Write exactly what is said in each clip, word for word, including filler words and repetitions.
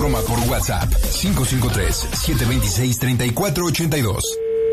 broma por WhatsApp. cinco cinco tres, siete dos seis, tres cuatro ocho dos.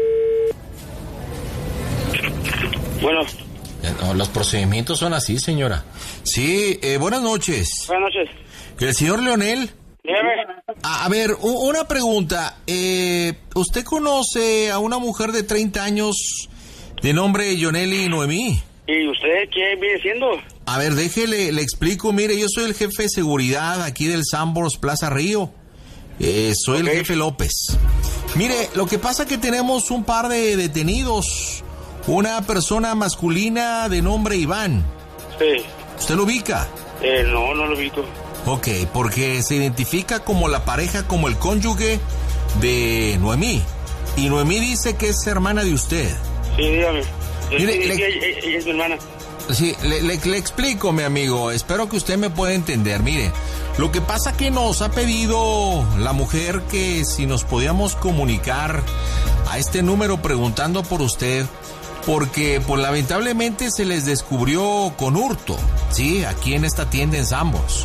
Bueno. No, los procedimientos son así, señora. Sí, eh, buenas noches. Buenas noches. ¿El señor Leonel? Dígame. A, a ver, u- una pregunta. Eh, ¿Usted conoce a una mujer de treinta años de nombre Yoneli Noemí? ¿Y usted qué viene siendo? A ver, déjele, le explico. Mire, yo soy el jefe de seguridad aquí del Sambors Plaza Río. Eh, soy okay. el jefe López. Mire, lo que pasa es que tenemos un par de detenidos. Una persona masculina de nombre Iván. Sí. ¿Usted lo ubica? Eh, no, no lo ubico. Ok, porque se identifica como la pareja, como el cónyuge de Noemí. Y Noemí dice que es hermana de usted. Sí, dígame. Mire, sí, le, sí, ella, ella es mi hermana. Sí, le, le, le explico, mi amigo. Espero que usted me pueda entender. Mire, lo que pasa que nos ha pedido la mujer que si nos podíamos comunicar a este número preguntando por usted, porque pues lamentablemente se les descubrió con hurto, ¿sí? Aquí en esta tienda en Sambors.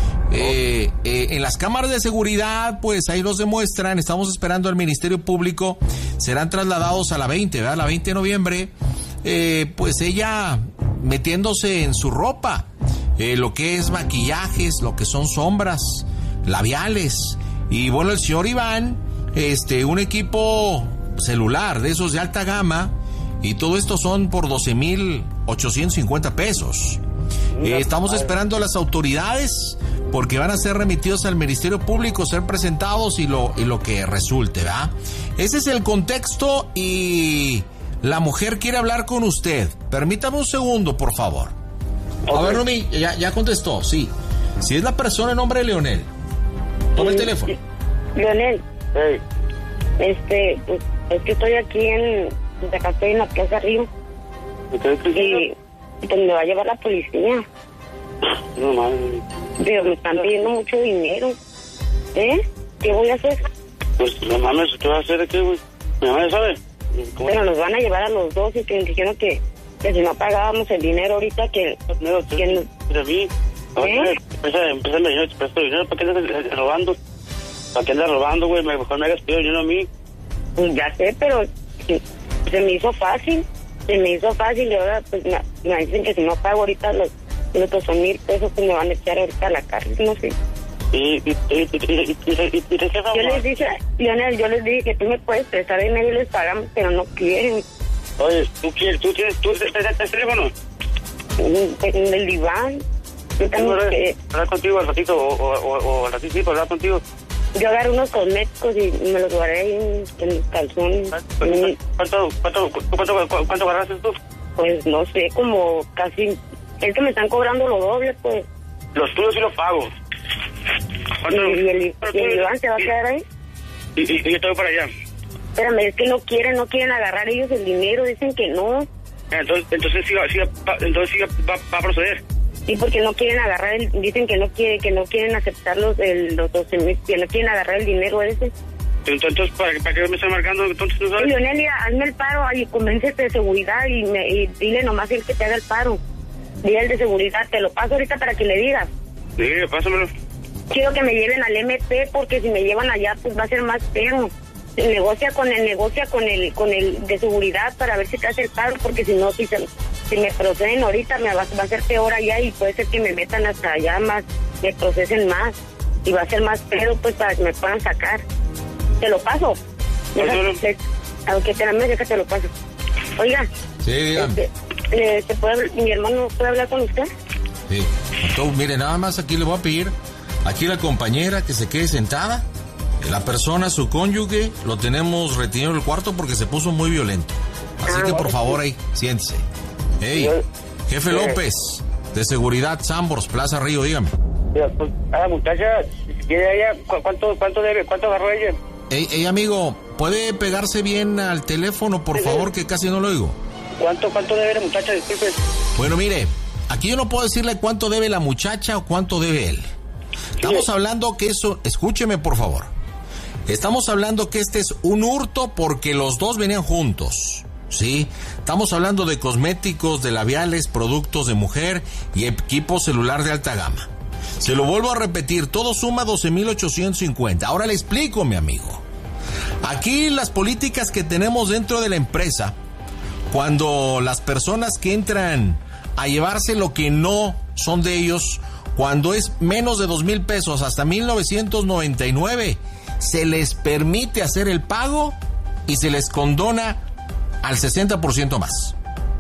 Eh, eh, en las cámaras de seguridad, pues ahí los demuestran. Estamos esperando al Ministerio Público. Serán trasladados a la veinte, ¿verdad? La veinte de noviembre. Eh, pues ella metiéndose en su ropa, eh, lo que es maquillajes, lo que son sombras, labiales. Y bueno, el señor Iván, este, un equipo celular de esos de alta gama. Y todo esto son por doce mil ochocientos cincuenta pesos. Eh, estamos esperando a las autoridades porque van a ser remitidos al Ministerio Público, ser presentados y lo, y lo que resulte, ¿verdad? Ese es el contexto y la mujer quiere hablar con usted. Permítame un segundo, por favor. Okay. A ver, Noemí, ya, ya contestó, sí. Si es la persona en nombre de Leonel. Toma el teléfono. Leonel. Hey. Este, pues, es que estoy aquí en... acá estoy en la Plaza Río. Y pues me va a llevar la policía. No mames. Pero me están pidiendo mucho dinero. ¿Eh? ¿Qué voy a hacer? Pues no mames, ¿qué vas a hacer aquí, güey? Mi mamá ya sabe. Pero nos van a llevar a los dos y que dijeron que, que si no pagábamos el dinero ahorita que... No, que no... Mira, a mí. ¿Eh? Empieza, empieza, me te presto dinero. ¿Para qué andas robando? ¿Para qué andas robando, güey? Mejor me hagas pedir dinero a mí. Pues ya sé, pero... se me hizo fácil, se me hizo fácil y ahora pues me, me dicen que si no pago ahorita los los doce mil pesos pues me van a echar ahorita a la cárcel, no sé. Y, y, y, y, y, y, y, y, yo les dije, Leonel, yo les dije que tú me puedes prestar dinero y les pagamos, pero no quieren. Oye, ¿tú quieres? ¿Tú tienes tú el teléfono? En el diván. Yo también que... ¿Hablar contigo al ratito o, o, o, o al ratito sí, para hablar contigo? Yo agarré unos cosméticos y me los guardé ahí en, en los calzones. ¿Cuánto, cuánto, cuánto, cuánto, cuánto agarraste tú? Pues no sé, como casi... Es que me están cobrando lo doble, pues. Los tuyos sí los pago. ¿Y, y, el, y el Iván se va a quedar ahí? Y, y, y yo estoy para allá. Espérame, es que no quieren, no quieren agarrar ellos el dinero, dicen que no. Entonces, entonces sí, sí, va, entonces sí va, va a proceder. Sí, porque no quieren agarrar, el, dicen que no quieren, que no quieren aceptar los, el, los doce mil, que no quieren agarrar el dinero ese. Entonces, ¿para, para qué me están marcando? Entonces, ¿no sabes? Leonel, mira, hazme el paro y convéncete de seguridad y, me, y dile nomás el que te haga el paro. Dile el de seguridad, te lo paso ahorita para que le digas. Sí, pásamelo. Quiero que me lleven al M P porque si me llevan allá pues va a ser más feo. Negocia con el, negocia con el, con el de seguridad para ver si te hace el paro, porque si no, si, se, si me proceden ahorita me va, va a ser peor allá y puede ser que me metan hasta allá más, me procesen más y va a ser más pedo pues para que me puedan sacar. Te lo paso. Déjate, aunque te la me deja, te lo paso. Oiga. Sí, dígame. Este, ¿se puede, mi hermano puede hablar con usted? Sí. Entonces, mire, nada más aquí le voy a pedir, aquí la compañera que se quede sentada. La persona, su cónyuge, lo tenemos retenido en el cuarto porque se puso muy violento. Así ah, que, por bueno, favor, ahí, siéntese. Hey, jefe sí. López, de seguridad, Sambors, Plaza Río, dígame. Mira, pues, a la muchacha, si quiere ella, ¿cuánto, cuánto debe? ¿Cuánto agarró ella? Hey, hey, amigo, ¿puede pegarse bien al teléfono, por sí, favor, sí. que casi no lo oigo? ¿Cuánto, cuánto debe la muchacha? Disculpe. Bueno, mire, aquí yo no puedo decirle cuánto debe la muchacha o cuánto debe él. Estamos sí. hablando que eso, escúcheme, por favor. Estamos hablando que este es un hurto porque los dos venían juntos, ¿sí? Estamos hablando de cosméticos, de labiales, productos de mujer y equipo celular de alta gama. Se lo vuelvo a repetir, todo suma doce mil ochocientos cincuenta. Ahora le explico, mi amigo. Aquí las políticas que tenemos dentro de la empresa, cuando las personas que entran a llevarse lo que no son de ellos, cuando es menos de dos mil pesos hasta mil novecientos noventa y nueve, se les permite hacer el pago y se les condona al sesenta por ciento más.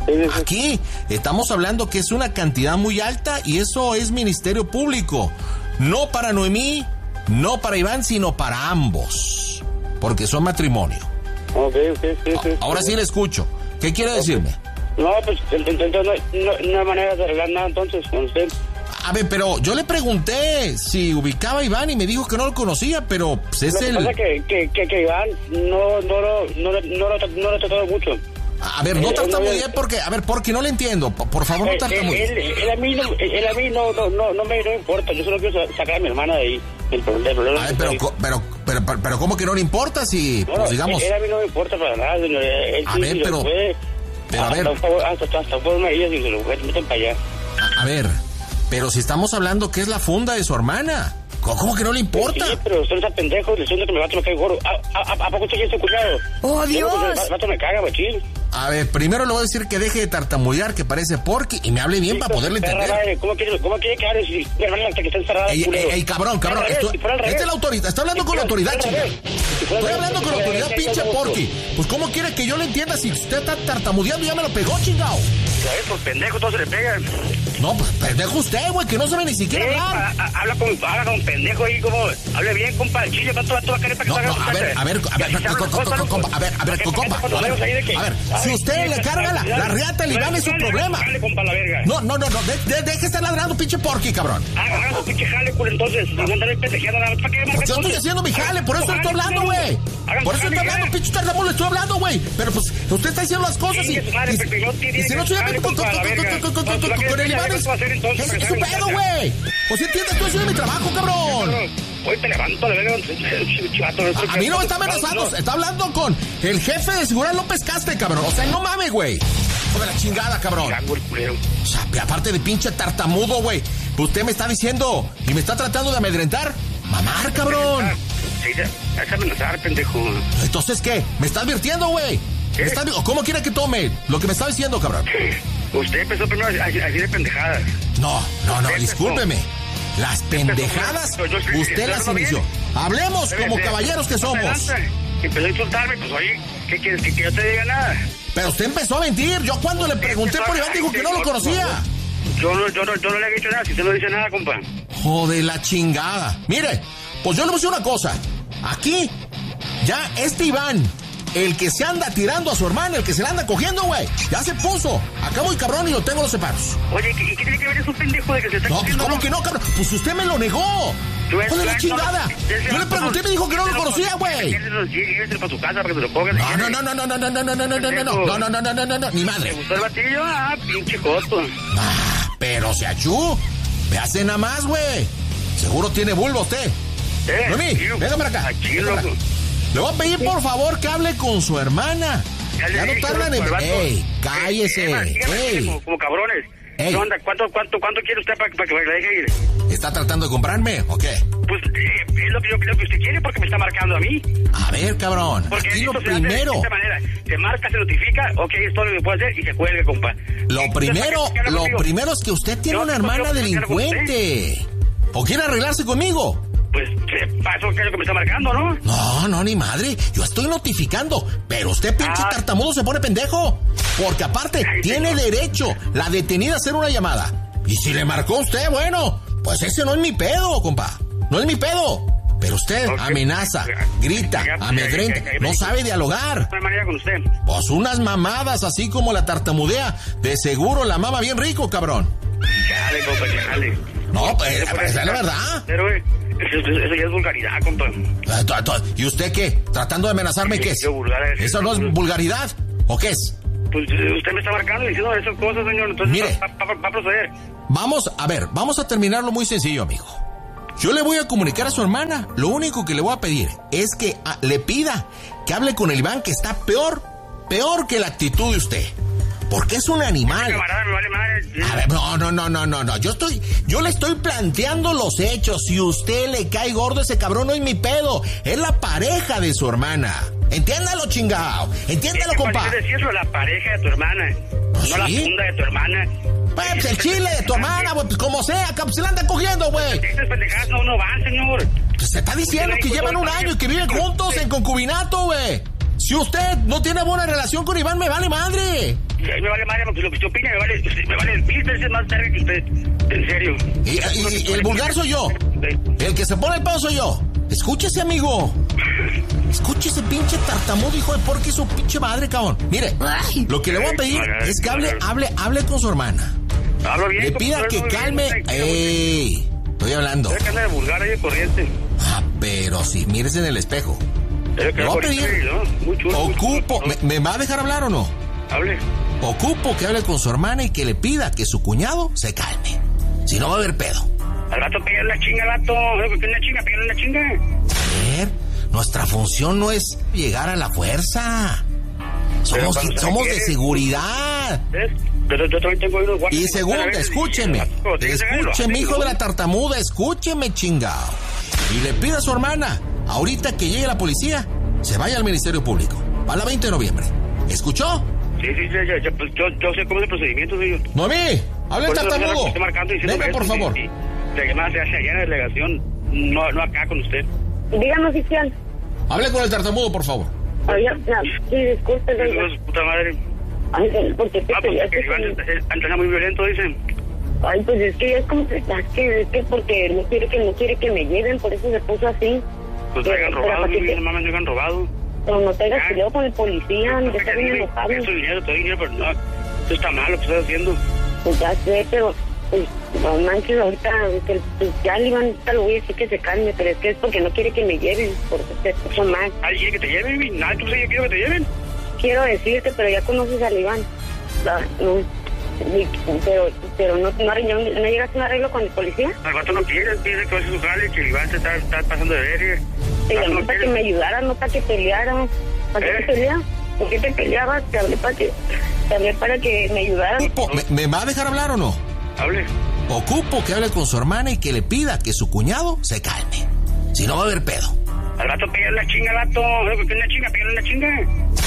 Aquí estamos hablando que es una cantidad muy alta y eso es Ministerio Público. No para Noemí, no para Iván, sino para ambos, porque son matrimonio. Ok, ok, sí, sí. Ahora sí le escucho. ¿Qué quiere decirme? No, pues entonces no, no, no hay manera de arreglar nada entonces con usted. A ver, pero yo le pregunté si ubicaba a Iván y me dijo que no lo conocía, pero pues es lo que el... pasa que, que, que, que Iván no, no, no, no, no, lo, no lo ha tratado mucho. A ver, no trata muy bien porque, a ver, porque no le entiendo. Por favor, no trata muy bien. Él, él, él a mí, no, él a mí no, no, no, no, me, no me importa. Yo solo quiero sacar a mi hermana de ahí. El problema. A ver, pero, pero, pero, pero, pero, ¿cómo que no le importa si, no, pues digamos... Él, él a mí no me importa para nada, señor. Él, a sí, ver, sí pero... Puede, pero, a ver... Hasta, hasta, hasta por una de ellas y se lo meten para allá. A, a ver, pero si estamos hablando que es la funda de su hermana... ¿Cómo que no le importa? Sí, pero usted no está pendejo, le siento que me va a caer gordo. ¿A, a, ¿A poco usted ya está cuidado? ¡Oh, Dios! El vato me caga, machín. A ver, primero le voy a decir que deje de tartamudear, que parece Porky, y me hable bien sí, para poderle entender. Madre, ¿Cómo quiere, cómo quiere que hable si mi hermana hasta que está encerrada? Ey, ey, ey, cabrón, cabrón. Esto, si esta es la autoridad. Está hablando si con la autoridad, chingada. Si Estoy hablando con la autoridad, pinche Porky. Pues, ¿cómo quiere que yo le entienda si usted está tartamudeando y ya me lo pegó, chingado? ¿Sabes? Por pendejo, todos se le pegan. No, pues pendejo usted, güey, que no sabe ni siquiera sí, hablar. A, a, habla con habla con pendejo ahí, como, hable bien, compa, el chile, ¿cuánto va a querer para que no, haga? No, a ver, a ver, a ver, compa, a ver, a ver, compa, a ver, a ver, si usted le carga la, la riata al Iván es su problema. No, no, no, no, deje de estar ladrando, pinche Porky, cabrón. Haga su pinche jale, culo, entonces, no andaré pendejeando nada más, ¿para qué? Pues yo estoy haciendo mi jale, por eso estoy hablando, güey. Por eso estoy hablando, pinche tartamudo, le estoy hablando, güey. Pero pues, usted está diciendo las cosas y... Y si no estoy hablando con el Iván es... Es su pedo, güey. Pues entiendes, estoy haciendo mi trabajo, cabrón. Hoy te levanto, le veo chivato. A mí no me está amenazando, está hablando con el jefe de seguridad López Castre, cabrón. O sea, no mames, güey. Hijo de la chingada, cabrón. O sea, aparte de pinche tartamudo, güey. Usted me está diciendo y me está tratando de amedrentar. Mamar, cabrón. Sí, es amenazar, pendejo. Entonces, ¿qué? ¿Me está advirtiendo, güey? ¿Cómo quiere que tome lo que me está diciendo, cabrón? Usted empezó primero a decir de pendejadas. No, no, no, discúlpeme. Las pendejadas, usted las inició. Hablemos como caballeros que somos. Empezó a insultarme, pues oye, ¿qué quieres? ¿Que yo te diga nada? Pero usted empezó a mentir. Yo cuando le pregunté por Iván dijo que no lo conocía. Yo no, yo no, yo no le he dicho nada, si usted no dice nada, compa. Joder, la chingada. Mire, pues yo le voy a decir una cosa. Aquí, ya este Iván, el que se anda tirando a su hermana, el que se la anda cogiendo, güey, ya se puso. Acabo el cabrón y lo tengo los separos. Oye, ¿y qué tiene que ver eso, pendejo, de que se está No, cogiendo? ¿cómo que no, cabrón? Pues usted me lo negó. ¡Joder, la chingada! Yo le pregunté y me dijo que no lo conocía, güey. Lléveselo para su casa para que se lo pongan. No, no, no, no, no, no, no, no, no, no, no, no, no, no, no, no, no, no, no, ni madre. ¿Te gustó el batillo? Ah, pinche joto. Ah, pero se achú. Me hace nada más, güey. Seguro tiene bulbo usted. Eh, Noemí, venga para acá. Le voy a pedir, por favor, que hable con su hermana. Ya no tardan en... ¡Ey, cállese! ¡Ey! Como, como cabrones. Ey. ¿Qué onda? ¿Cuánto, cuánto, ¿Cuánto quiere usted para, para que me la deje ir? ¿Está tratando de comprarme o qué? Pues eh, es lo que, yo, lo que usted quiere porque me está marcando a mí. A ver, cabrón, porque aquí lo se primero... de esta manera. Se marca, se notifica, ok, es todo lo que puede hacer y se cuelga, compa. Lo primero, lo primero es que usted tiene yo, una hermana yo, delincuente. ¿O quiere arreglarse conmigo? Pues, ¿eso qué es lo que me está marcando, no? No, no, ni madre. Yo estoy notificando. Pero usted, pinche ah. tartamudo, se pone pendejo. Porque aparte, Ay, tiene señor. derecho la detenida a hacer una llamada. Y si le marcó usted, bueno, pues ese no es mi pedo, compa. No es mi pedo. Pero usted okay. amenaza, grita, amedrenta, no sabe dialogar. ¿Qué manera con usted? Pues unas mamadas así como la tartamudea. De seguro la mama bien rico, cabrón. Chale, compa, chale. No, pues, es la verdad. Pero, eh, eso, eso ya es vulgaridad, compa. ¿Y usted qué? ¿Tratando de amenazarme qué es? ¿Eso no es vulgaridad? ¿O qué es? Pues usted me está marcando y diciendo esas cosas, señor. Entonces, mire, va, va, va a proceder. Vamos, a ver, vamos a terminarlo muy sencillo, amigo. Yo le voy a comunicar a su hermana. Lo único que le voy a pedir es que a, le pida que hable con el Iván, que está peor, peor que la actitud de usted. porque es un animal. Camarada, me vale madre. A ver, no, no, no, no, no, no. Yo estoy, yo le estoy planteando los hechos. Si usted le cae gordo, ese cabrón no es mi pedo. Es la pareja de su hermana. Entiéndalo, chingao. Entiéndalo, compa. ¿Qué decir eso? La pareja de tu hermana. ¿Sí? No la funda de tu hermana. Pues el chile de tu hermana, güey, pues como sea, pues se la andan cogiendo, güey. Estas pendejadas no, no van, señor. Pues se está diciendo que llevan un año y que viven juntos en concubinato, güey. Si usted no tiene buena relación con Iván, me vale madre. Me vale madre, porque lo que usted opina me vale, me vale mil veces más tarde que usted. En serio. Y, y, y el vulgar soy yo. El que se pone el pedo soy yo. Escúchese, amigo. Escúchese, pinche tartamudo, hijo de porqué su pinche madre, cabrón. Mire, lo que le voy a pedir es que hable, hable, hable con su hermana. Hablo bien. Le pida que calme. ¡Ey! Estoy hablando. Debe que anda de vulgar ahí de corriente. Ah, pero sí, mírese en el espejo. Le voy a pedir. Ocupo. ¿Me, ¿Me va a dejar hablar o no? Hable. Ocupo que hable con su hermana y que le pida que su cuñado se calme. Si no va a haber pedo. Al gato pégale la chinga, gato. ¿Qué es la chinga? Pégale la chinga. A ver, nuestra función no es llegar a la fuerza. Somos, somos de seguridad. ¿Ves? Pero yo también tengo unos guardias. Y segunda, escúcheme. Escúcheme, hijo de la tartamuda, escúcheme, chingao. Y le pida a su hermana, ahorita que llegue la policía, se vaya al Ministerio Público. Para la veinte de noviembre. ¿Escuchó? Sí, sí, ya, ya, ya, pues yo, yo sé cómo es el procedimiento, señor. Noemí, hable el tartamudo. Venga, por favor. La llamada se hace allá en la delegación, no, no acá con usted. Dígame, oficial. Hable con el tartamudo, por favor. Oye, no, sí, disculpe, Eso es puta madre. Ay, porque te Ah, pues que Iván anda muy violento, dicen. Ay, pues es que es como que, es que, es que porque no quiere que no quiere que me lleven, por eso se puso así. Pues te hayan robado, mi vida, mamá, me hayan robado. Pero no te hagas peleado con el policía, No, ya está bien enojado. Eso dinero, todo dinero, pero no, esto está mal lo que estás haciendo. Pues ya sé, pero pues no manches, ahorita que, pues, ya le iban, ahorita lo voy a decir que se calme, pero es que es porque no quiere que me lleven, porque se puso mal. ¿Alguien quiere que te lleven? Nada, tú sabes que quiero que te lleven. Quiero decirte, pero ya conoces al Iván. No, no, pero, pero no, no, no, no llegaste a un arreglo con el policía. Al vato no quiere, dice que va a hacer su jale, que el Iván se está, está pasando de ver. Te llamé para que me ayudara, no para que peleara. ¿Para qué ¿Eh? te peleas? ¿Por qué te peleabas? Te hablé para que, te hablé para que me ayudaras. ¿Me, ¿Me va a dejar hablar o no? Hable. Ocupo que hable con su hermana y que le pida que su cuñado se calme. Si no va a haber pedo. Al gato pégale la chinga, gato. ¿Qué es la chinga? Pégale la chinga.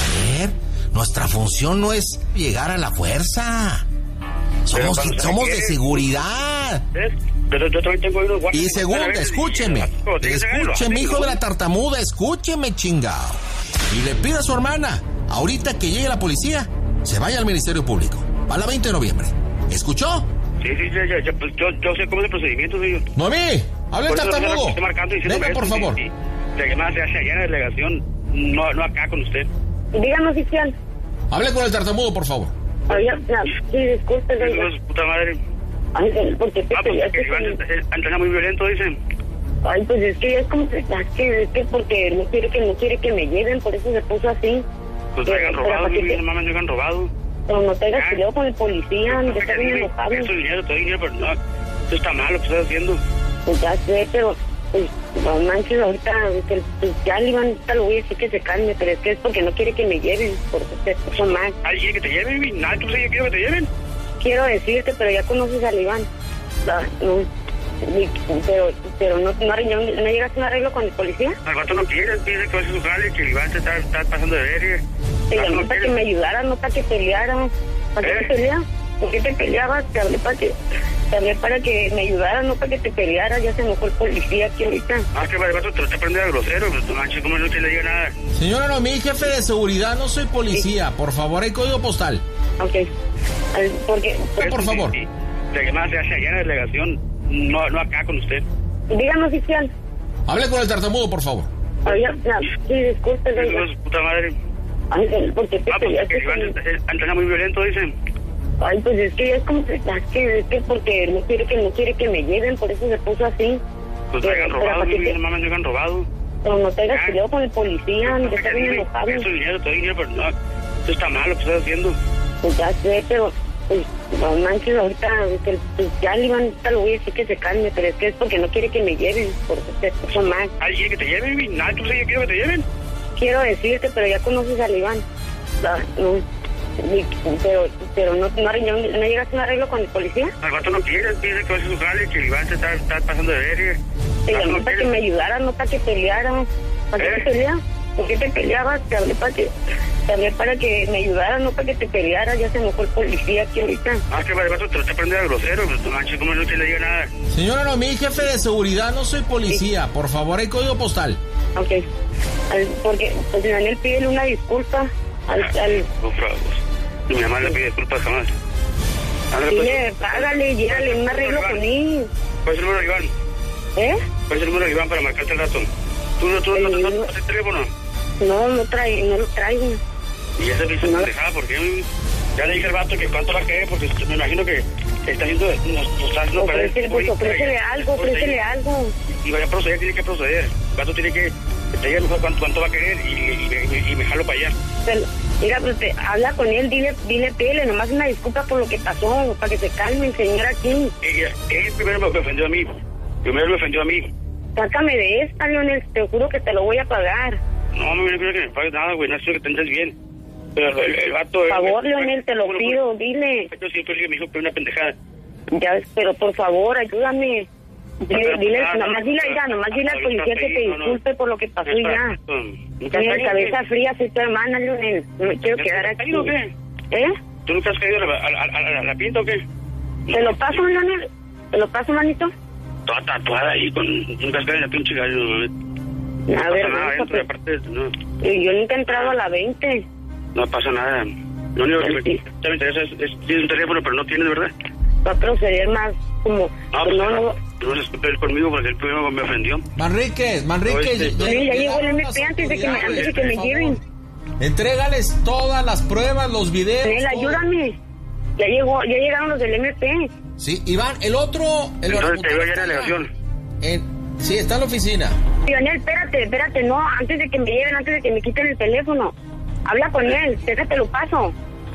A ver, nuestra función no es llegar a la fuerza. Somos, somos de seguridad. ¿Ves? Pero yo también tengo unos guardias. Y segunda, escúcheme. Escúcheme, hijo de la tartamuda, escúcheme, chingao. Y le pida a su hermana, ahorita que llegue la policía, se vaya al Ministerio Público. Para la veinte de noviembre. ¿Escuchó? Sí, sí, ya, ya, ya, pues yo, yo sé cómo es el procedimiento, señor. Noemí, hable el Por eso tartamudo. estoy marcando y diciéndome Venga, por esto, favor. sí, sí. La llamada se hace allá en la delegación, no, no acá con usted. Dígame, oficial. Hable con el tartamudo, por favor. Oye, no, sí, disculpe, Eso oiga. es puta madre. Ay, porque te Ah, pues peleaste que Iván con... anda muy violento, dicen. Ay, pues es que es como que, es que, es que porque no quiere que no quiere que me lleven, por eso se puso así. Pues te hayan Pero, robado, ¿para qué mi te- vida, mamá, me hayan robado. Pero no te hagas Ah. peleado con el policía, ya está bien enojado. Eso dinero, todo dinero, pero no, esto está mal lo que estás haciendo. Pues ya sé, pero pues no manches, ahorita que, pues, ya le iban, ahorita lo voy a decir que se calme, pero es que es porque no quiere que me lleven, porque se puso mal. ¿Alguien que te lleve? Mi? Nada, tú sabes que quiero que te lleven. Quiero decirte, pero ya conoces al Iván. No, no, ni- pero, pero no, no, no, no llegaste a un arreglo con el policía. Al vato no quiere, dice que va a hacer su jale, que el Iván se está, está pasando de ver. Te llamé para que me ayudaras, no para que pelearas. ¿Para qué ¿Eh? te peleas? ¿Por qué te peleabas? Te hablé para que, te hablé para que me ayudaras, no para que te pelearas. Ya se enojó el policía aquí ahorita. Ah, que el vato te lo está prendiendo de grosero, pues no manches, ¿cómo no te le diga nada? Señora Noemí, jefe de seguridad, no soy policía. Por favor, hay código postal. Ok. Al- Porque, Eh, por favor. Sí, sí. La llamada se hace allá en la delegación, no, no acá con usted. dígame, oficial. Hable con el tartamudo, por favor. Oye, no, sí, disculpe, Eso oiga. es puta madre. Ay, porque te Ah, pues peleaste que Iván con... anda muy violento, dicen. Ay, pues es que es como que, es que, es que porque no quiere que no quiere que me lleven, por eso se puso así. Pues te Pero- hayan pero robado, ¿para qué mi te- vida, mamá, me hayan robado. Pero no te hagas Ah. peleado con el policía, ya está bien enojado. Eso dinero, todo dinero, pero no, esto está mal lo que estás haciendo. Pues ya sé, pero pues no manches, ahorita que, pues, ya le iban, ahorita lo voy a decir que se calme, pero es que es porque no quiere que me lleven, porque se puso mal. ¿Alguien que te lleve? Mi? Nada, tú sabes que quiero que te lleven. Quiero decirte, pero ya conoces al Iván. No, no, Y- Pero, pero no, no, arreglo- no llegaste a un arreglo con el policía. Al rato no quiere, dice que va a hacer su jale, que el Iván se está, está pasando de ver. Te llamé para que me ayudara, no para que peleara. ¿Para qué ¿Eh? te peleas? ¿Por qué te peleabas? Te hablé para que, te hablé para que me ayudara, no para que te pelearas. Ya se enojó el policía aquí ahorita. Ah, que vale, vato, te lo está prendiendo a grosero, pues no manches, ¿cómo no te le diga nada? Señora Noemí, jefe de seguridad, no soy policía. Por favor, hay código postal. Ok. Al- porque, pues Daniel, pídele una disculpa al, al Por favor. Y mi mamá le pide disculpas jamás. Ándale, dile, pues. págale, llégale un arreglo con él. ¿Cuál es el número de Iván? ¿Eh? ¿Cuál es el número de Iván para marcarte el rato? ¿Tú no, tú no, no, no, no tienes teléfono? No, no trae, no lo traigo. Y ya se me hizo No. pendejada, porque ya le dije al vato que cuánto va a querer, porque me imagino que está haciendo, nos, nos está haciendo perder. Ofrécele, pues, ofrécele algo, ofrécele algo. Y vaya a proceder, tiene que proceder. El vato tiene que, te diga mejor cuánto, cuánto va a querer y, y, y, y me jalo para allá. Pero, mira, pues te, habla con él, dile, dile, pídele nomás una disculpa por lo que pasó, para que se calme el señor aquí. Ella, él primero me ofendió a mí. Primero me ofendió a mí. Sácame de esta, Leonel, te juro que te lo voy a pagar. No, no me quiero que me pagues nada, güey, no sé que tendrás bien. Pero el, el vato... Por favor, el, Leonel, te lo bueno, pido, dile. Yo siempre le me dijo que era una pendejada. Ya, pero por favor, ayúdame. Dile, Pero, dile, ah, nomás no, dile, no, ya, nomás dile al ahorita policía que estoy, te no, no. disculpe por lo que pasó y ya. ¿Nunca Tienes has caído, cabeza qué? fría, soy tu hermana, Leonel. No me quiero quedar ¿Nunca has aquí. caído, qué? ¿Eh? ¿Tú nunca has caído a la, a, la- a la- a la pinta o qué? ¿Te lo paso, Leonel? ¿Te lo paso, manito? Toda tatuada ahí con un cascabel en la pinche gallo. No, no A ver, pasa nada vamos a adentro, y pe- aparte, no, yo nunca he entrado a la veinte. no pasa nada. Lo único que me, Sí. que me interesa es, es, tienes un teléfono, pero no tienes, ¿verdad? Va a proceder más como... No, pues pues no, no, no. no se disculpe él conmigo porque él primero me ofendió. Manríquez, Manríquez. Oye, Sí, ya llegó el llegaron M las P antes de que me, autoridades, antes de que me por lleven. favor. Entrégales todas las pruebas, los videos. Nel, todo. ayúdame. Ya llegó, ya llegaron los del M P. Sí, Iván, el otro... El Entonces te digo orangután ya en la está delegación. en- sí, está en la oficina. Lionel, espérate, espérate, no, antes de que me lleven, antes de que me quiten el teléfono. Habla con él, déjate lo paso.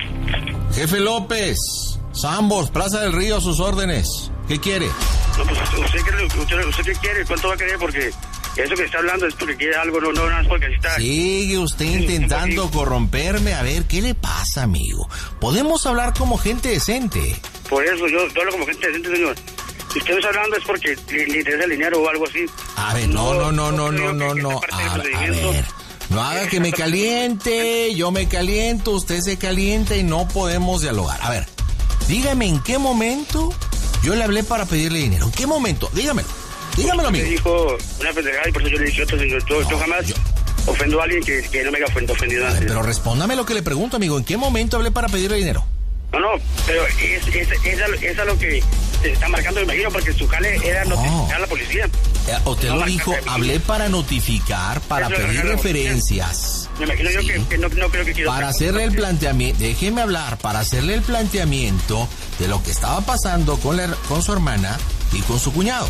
Jefe López, Sambors, Plaza del Río, a sus órdenes. ¿Qué quiere? No, pues usted, qué- usted, usted qué quiere, cuánto va a querer, porque eso que está hablando es porque quiere algo, no, no, nada más porque así está. Sigue usted intentando corromperme. A ver, ¿qué le pasa, amigo? Podemos hablar como gente decente. Por eso yo, yo hablo como gente decente, señor. Si usted me está hablando es porque le, le interesa el dinero o algo así. A ver, no, no, no, no, creo no, no, que- que no. esta parte del A, a procedimiento- ver, no haga que me caliente. Yo me caliento, usted se calienta y no podemos dialogar. A ver, dígame en qué momento yo le hablé para pedirle dinero. ¿En qué momento? Dígamelo. Dígamelo, Me amigo. dijo una pendejada y por eso yo le dije otro, señor. Yo, yo No, jamás yo- ofendo a alguien que, que no me haya ofendido, ofendido A ver, antes. pero respóndame lo que le pregunto, amigo. ¿En qué momento hablé para pedirle dinero? No, no, pero es, es, es, a lo- es a lo que se está marcando, me imagino, porque su jale era No. notificar a la policía. Eh, Usted No, lo marca- dijo, hablé para notificar, para Eso es pedir lo que- referencias. Me imagino yo Sí. que, que no, no creo que quiera... Para hacerle el planteamiento, déjeme hablar, para hacerle el planteamiento de lo que estaba pasando con, la- con su hermana y con su cuñado.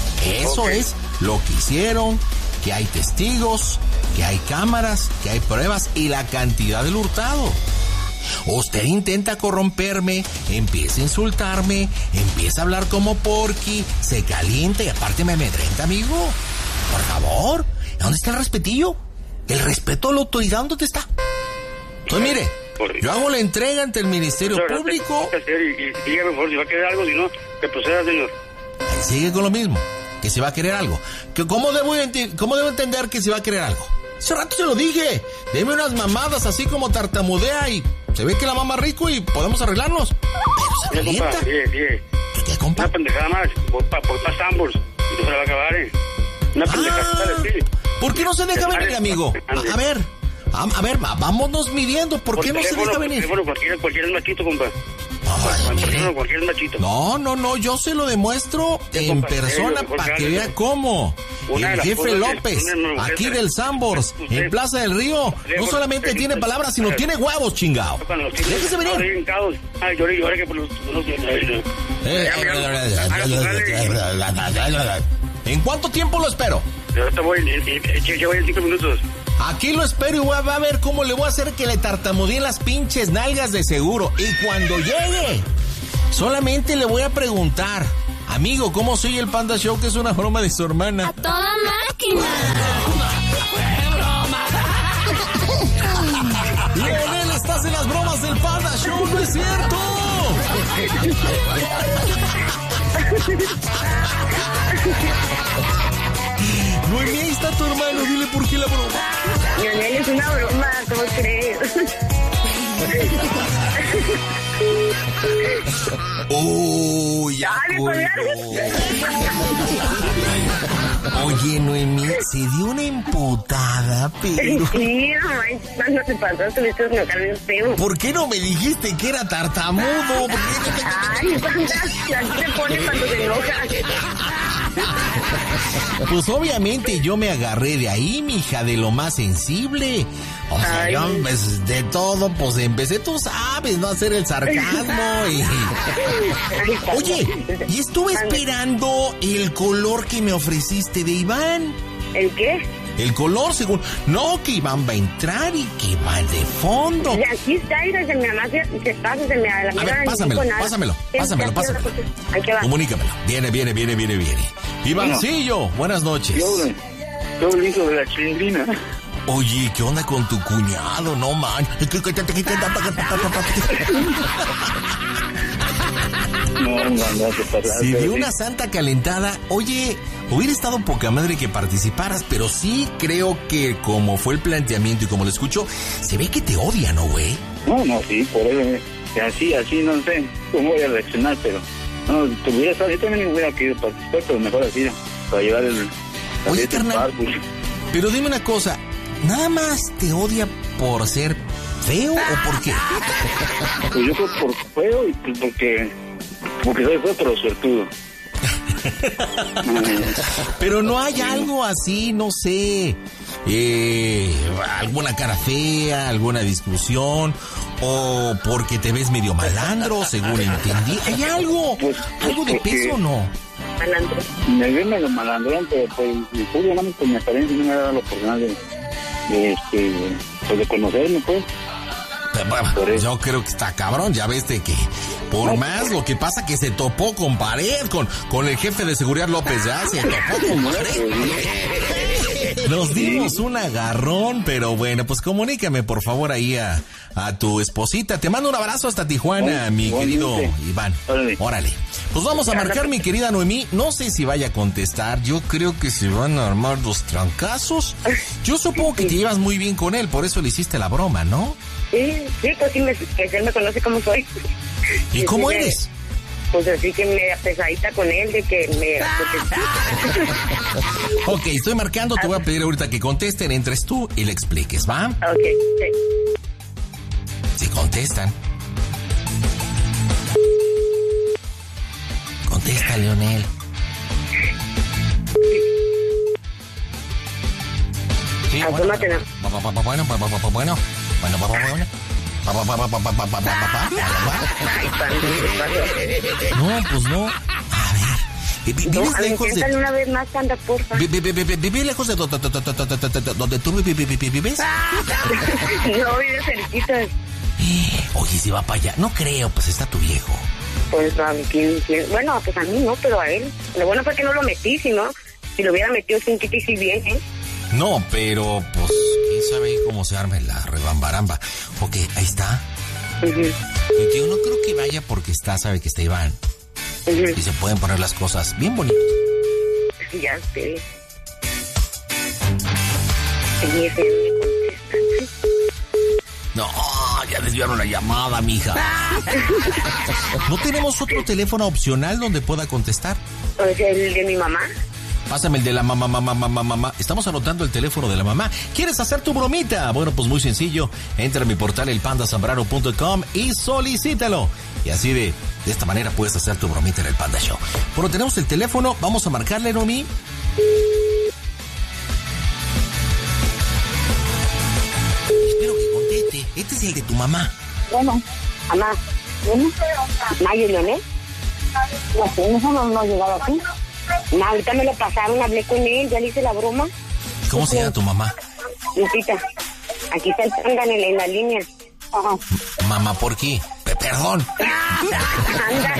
Eso Ok. es lo que hicieron, que hay testigos, que hay cámaras, que hay pruebas y la cantidad del hurtado. Usted intenta corromperme, empieza a insultarme, empieza a hablar como porqui, se calienta y aparte me amedrenta, amigo. Por favor, ¿dónde está el respetillo? El respeto a la autoridad, ¿dónde está? Entonces, mire, yo hago la entrega ante el Ministerio La verdad, Público. tengo que hacer y, y dígame, por favor, si va a querer algo, si no, que proceda, señor. Ahí sigue con lo mismo, que se va a querer algo. Que ¿Cómo debo, enti- cómo debo entender que se va a querer algo? Hace rato se lo dije. Deme unas mamadas así como tartamudea y se ve que la mama rico y podemos arreglarnos. Pero se Mira, compa, calienta. dije, dije, ¿Qué, compa? una pendejada más, voy para pa Sambors, y no se la va a acabar, ¿eh? Una pendejada, Ah, sí. ¿por qué no se deja venir, amigo? A, a ver, a, a ver, va- vámonos midiendo. ¿Por qué no se teléfono, deja por venir? teléfono, cualquiera, cualquiera es machito, compa. Ay, Por mire. teléfono, cualquiera es machito. No, no, no, yo se lo demuestro Sí, en compa, persona serio, para que Jorge, vea cómo. una de El las jefe cosas que López, una mujer aquí se- del Sambors, usted- en Plaza del Río, no solamente tiene palabras, sino tiene huevos, chingado. Cuando los tiene- Déjese ahora venir. bien caos. Ay, llore y llore que por los... los- Eh, Ya, mira, haga su jale. ¿En cuánto tiempo lo espero? Yo ahorita voy, en- en- en- ya voy en cinco minutos. Aquí lo espero y voy a- va a ver cómo le voy a hacer que le tartamudeen las pinches nalgas de seguro. Y cuando llegue, solamente le voy a preguntar, amigo, ¿cómo soy el Panda Show? Que es una broma de su hermana. Toda máquina. Leonel, estás en las bromas del Panda Noemí, ahí está tu hermano, dile por qué la broma. Leonel, es una broma, ¿cómo crees? ¡Oh, ya Ay, colgó! Oye, Noemí, se dio una emputada, pero... Sí, no, no te pasó, tuviste un local bien feo. ¿Por qué no me dijiste que era tartamudo? ¿Por qué no te... Ay, Panda, así se pone cuando se enoja. Pues obviamente yo me agarré de ahí, mija, de lo más sensible. O sea, Ay. yo pues, de todo, pues empecé, tú sabes, ¿no? A hacer el sarcasmo y... Ay, Panda. Oye, y estuve Panda. esperando el color que me ofreciste de Iván. ¿El qué? El color, según... No, que Iván va a entrar y que va de fondo. Y aquí está, mira, se me amasa, se pasa, se me a la A ver, pásamelo, pásamelo, pásamelo, pásamelo. Ahí que va. Comunícamelo. Viene, viene, viene, viene, viene. Ivancillo, buenas noches. Yo, yo el hijo de la chilindrina. Oye, ¿qué onda con tu cuñado? No, man. No, no, no te pasaste. Se dio una santa calentada. Oye, hubiera estado poca madre que participaras, pero sí creo que como fue el planteamiento y como lo escucho, se ve que te odia, ¿no, güey? No, no, sí, por eso. eh, Así, así, no sé cómo voy a reaccionar, pero... No, te hubiera estado, yo también hubiera querido participar, pero mejor así, para llevar el... la Oye, leche al carnal. bar, pues. Pero dime una cosa, ¿nada más te odia por ser feo o por qué? Pues yo creo por feo y pues porque... Porque soy feo, pero suertudo. Pero no hay algo así, no sé, eh, alguna cara fea, alguna discusión, o porque te ves medio malandro, según entendí. ¿Hay algo? Pues, ¿Algo de porque- peso o no? Malandro. Me veo medio malandrón, pero pues mi Julio, no, pues mi apariencia no me ha dado la oportunidad de, de, este, pues de conocerme, pues. Por eso. Yo creo que está cabrón, ya ves de que por más lo que pasa que se topó con pared, con, con el jefe de seguridad López, ya se topó con pared. Nos dimos un agarrón, pero bueno, pues comunícame por favor ahí a, a tu esposita. Te mando un abrazo hasta Tijuana, Bueno, mi igualmente. querido Iván. Órale. Órale. Pues vamos a marcar, mi querida Noemí. No sé si vaya a contestar. Yo creo que se van a armar los trancazos. Yo supongo que te llevas muy bien con él, por eso le hiciste la broma, ¿no? Sí, sí, pues sí, me, que él me conoce como soy. ¿Y cómo sí, me- eres? Pues así que me pesadita con él, de que me... Ok, estoy marcando, te voy a pedir ahorita que contesten, entres tú y le expliques, ¿va? Ok, sí. Si contestan. Contesta, Leonel. Sí, bueno, Asómate, ¿no? pa- pa- pa- pa- bueno, pa- pa- pa- pa- bueno, bueno, pa- pa- bueno. Pa- pa- pa- pa- pa- pa- pa- pa- pa- pa- Ay, Panda, ¿qué pasó? No, pues no. A ver, vi- vi- No, vives a ver, lejos inténtale de... una vez más, Panda, porfa. vi- vi- vi- vi- vi- Vives lejos de do- do- do- do- do- do- do- do- do- donde tú vi- vi- vi- vi- vives. No, vive cerquita. Oye, si va para allá. No creo, pues está tu viejo. Pues a mí, ¿quién- quién? Bueno, pues a mí no, pero a él. Lo bueno fue que no lo metí, si no, si lo hubiera metido sin quita y si bien, ¿eh? No, pero pues quién sabe ahí cómo se arme la rebambaramba. Ok, ahí está. Ujú, Yo digo, no creo que vaya porque está, sabe que está Iván. ujú. Y se pueden poner las cosas bien bonitas. Ya sé. Y ese me contesta. No, ya desviaron la llamada, mija. ¿No tenemos otro teléfono opcional donde pueda contestar? O sea, el de mi mamá. Pásame el de la mamá, mamá, mamá, mamá. Estamos anotando el teléfono de la mamá. ¿Quieres hacer tu bromita? Bueno, pues muy sencillo. Entra a mi portal el panda zambrano punto com y solicítalo. Y así de, de esta manera puedes hacer tu bromita en el Panda Show. Bueno, tenemos el teléfono. Vamos a marcarle, Noemí. Espero que conteste. Este es el de tu mamá. Bueno, mamá. ¿Bueno? ¿Mayo Leonel? No sé, no, no, no ha llegado aquí. No, ahorita me lo pasaron, hablé con él, ya le hice la broma. ¿Cómo se llama tu mamá? Lupita, aquí está el Panda en, en la línea. Ajá. Mamá, ¿por qué? Pe- Perdón. Anda.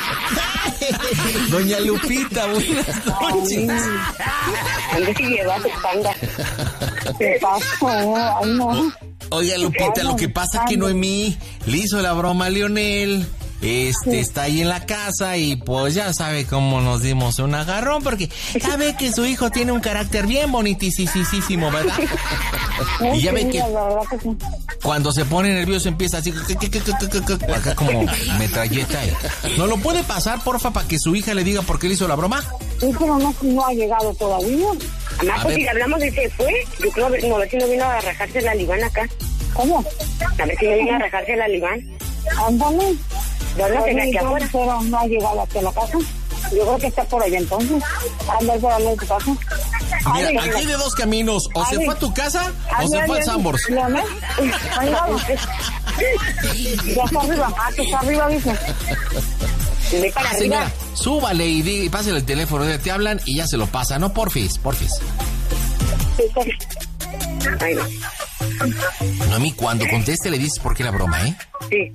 Doña Lupita, buenas noches. ¿Dónde se lleva tu Panda? ¿Qué pasó? Ay, no. Oiga, Lupita, lo que pasa es que Noemí le hizo la broma a Leonel este, está ahí en la casa y pues ya sabe cómo nos dimos un agarrón porque sabe que su hijo tiene un carácter bien bonitisísimo, ¿verdad? Y ya ve que cuando se pone nervioso empieza así, acá como metralleta. ¿No lo puede pasar, porfa, para que su hija le diga por qué le hizo la broma? Sí, pero no, no ha llegado todavía. Además, pues si le hablamos y se fue, yo creo que no, a ver si no vino a rajarse la Libán acá. ¿Cómo? A ver si no vino a rajarse la Libán. Ándale. ¿Dónde se aquí afuera? Pero no ha llegado aquí a la casa. Yo creo que está por allá entonces. Anda por allá en tu casa. Mira, aquí hay de dos caminos. O se fue a tu casa o se fue al Sambors. Ya está arriba. Ah, que está arriba, dice. Ve para ah, arriba. Señora, súbale y, di, y pásale el teléfono. Te hablan y ya se lo pasa. No, porfis, porfis. Sí, porfis. Ay, no. Noemí, cuando conteste le dices por qué la broma, ¿eh? Sí.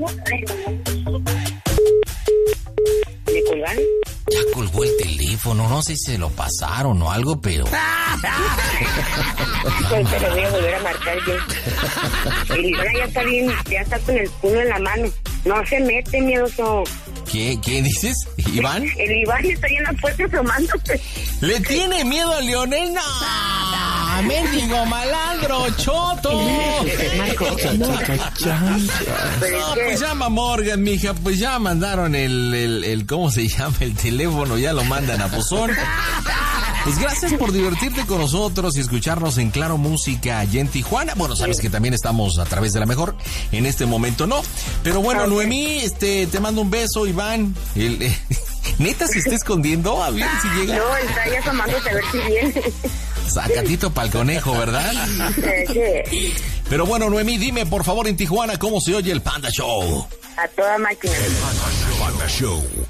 ¿Le colgaron? Ya colgó el teléfono, no sé si se lo pasaron o algo, pero... Pues te lo voy a volver a marcar yo. El Iván ya está bien, ya está con el puño en la mano. No se mete, miedoso. ¿Qué? ¿Qué dices, Iván? El Iván está ahí en la puerta asomándose. ¿Le tiene miedo a Leonel? ¡No! ¡Mendigo malandro, choto! No, pues llama Morgan, mija, pues ya mandaron el, el, el, ¿cómo se llama? El teléfono, ya lo mandan a buzón. Pues gracias por divertirte con nosotros y escucharnos en Claro Música allá en Tijuana. Bueno, sabes que también estamos a través de la mejor. En este momento no. Pero bueno, Noemí, este, te mando un beso, Iván. El, eh, ¿Neta se está escondiendo? A ver si llega. No, está ahí asomándose a ver si viene. Sacatito pa'l conejo, ¿verdad? Sí. Pero bueno, Noemí, dime por favor en Tijuana cómo se oye el Panda Show. A toda máquina. El Panda Show.